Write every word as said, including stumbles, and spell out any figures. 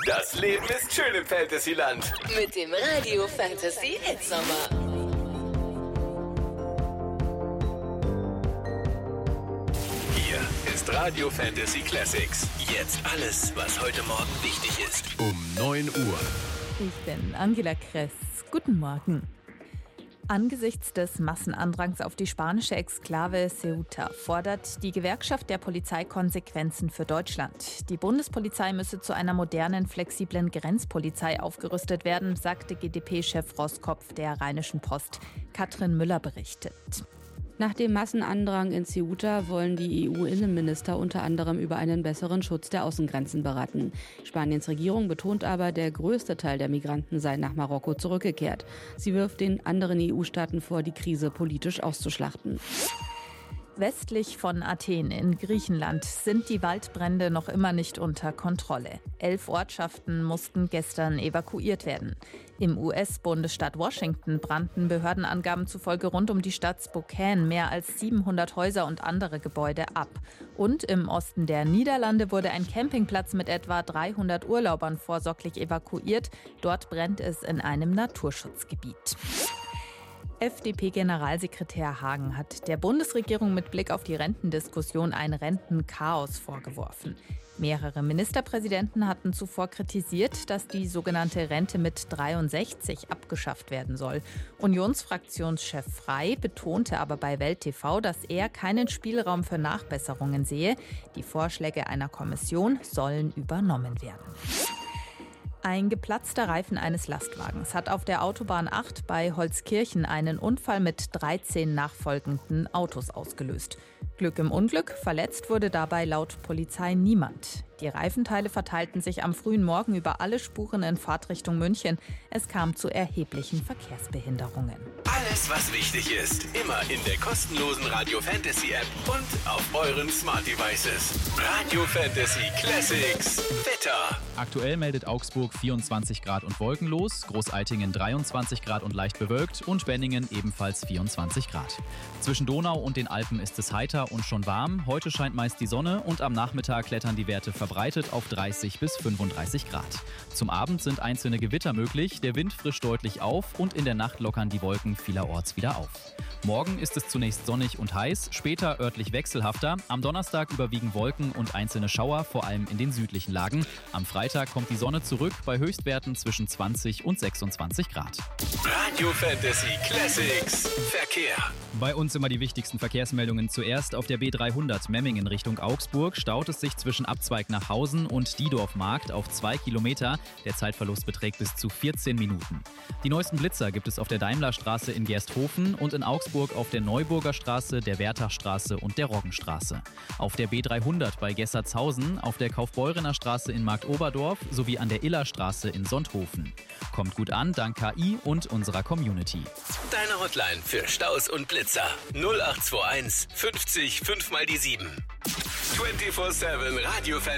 Das Leben ist schön im Fantasyland. Mit dem Radio Fantasy Hitsommer. Hier ist Radio Fantasy Classics. Jetzt alles, was heute Morgen wichtig ist. Um neun Uhr. Ich bin Angela Kress. Guten Morgen. Angesichts des Massenandrangs auf die spanische Exklave Ceuta fordert die Gewerkschaft der Polizei Konsequenzen für Deutschland. Die Bundespolizei müsse zu einer modernen, flexiblen Grenzpolizei aufgerüstet werden, sagte G d P-Chef Roskopf der Rheinischen Post. Katrin Müller berichtet. Nach dem Massenandrang in Ceuta wollen die E U-Innenminister unter anderem über einen besseren Schutz der Außengrenzen beraten. Spaniens Regierung betont aber, der größte Teil der Migranten sei nach Marokko zurückgekehrt. Sie wirft den anderen E U-Staaten vor, die Krise politisch auszuschlachten. Westlich von Athen in Griechenland sind die Waldbrände noch immer nicht unter Kontrolle. Elf Ortschaften mussten gestern evakuiert werden. Im U S-Bundesstaat Washington brannten Behördenangaben zufolge rund um die Stadt Spokane mehr als siebenhundert Häuser und andere Gebäude ab. Und im Osten der Niederlande wurde ein Campingplatz mit etwa dreihundert Urlaubern vorsorglich evakuiert. Dort brennt es in einem Naturschutzgebiet. F D P-Generalsekretär Hagen hat der Bundesregierung mit Blick auf die Rentendiskussion ein Rentenchaos vorgeworfen. Mehrere Ministerpräsidenten hatten zuvor kritisiert, dass die sogenannte Rente mit dreiundsechzig abgeschafft werden soll. Unionsfraktionschef Frey betonte aber bei Welt T V, dass er keinen Spielraum für Nachbesserungen sehe. Die Vorschläge einer Kommission sollen übernommen werden. Ein geplatzter Reifen eines Lastwagens hat auf der Autobahn acht bei Holzkirchen einen Unfall mit dreizehn nachfolgenden Autos ausgelöst. Glück im Unglück, verletzt wurde dabei laut Polizei niemand. Die Reifenteile verteilten sich am frühen Morgen über alle Spuren in Fahrtrichtung München. Es kam zu erheblichen Verkehrsbehinderungen. Alles, was wichtig ist, immer in der kostenlosen Radio Fantasy App und auf euren Smart Devices. Radio Fantasy Classics Wetter. Aktuell meldet Augsburg vierundzwanzig Grad und wolkenlos, Großaltingen dreiundzwanzig Grad und leicht bewölkt und Benningen ebenfalls vierundzwanzig Grad. Zwischen Donau und den Alpen ist es heiter und schon warm. Heute scheint meist die Sonne und am Nachmittag klettern die Werte verbreitet auf dreißig bis fünfunddreißig Grad. Zum Abend sind einzelne Gewitter möglich, der Wind frischt deutlich auf und in der Nacht lockern die Wolken vielerorts wieder auf. Morgen ist es zunächst sonnig und heiß, später örtlich wechselhafter. Am Donnerstag überwiegen Wolken und einzelne Schauer, vor allem in den südlichen Lagen. Am Freitag kommt die Sonne zurück bei Höchstwerten zwischen zwanzig und sechsundzwanzig Grad. Radio Fantasy Classics Verkehr. Bei uns immer die wichtigsten Verkehrsmeldungen. Zuerst auf der B dreihundert Memmingen Richtung Augsburg staut es sich zwischen Abzweig nach Hausen und Diedorf-Markt auf zwei Kilometer. Der Zeitverlust beträgt bis zu vierzehn Minuten. Die neuesten Blitzer gibt es auf der Daimlerstraße in Gersthofen und in Augsburg auf der Neuburger Straße, der Wertachstraße und der Roggenstraße. Auf der B dreihundert bei Gessertshausen, auf der Kaufbeurener Straße in Marktoberdorf sowie an der Illerstraße in Sonthofen. Kommt gut an, dank K I und unserer Community. Deine Hotline für Staus und Blitzer null acht zwei eins fünfzig fünf mal die sieben. vierundzwanzig sieben Radio Fantasy.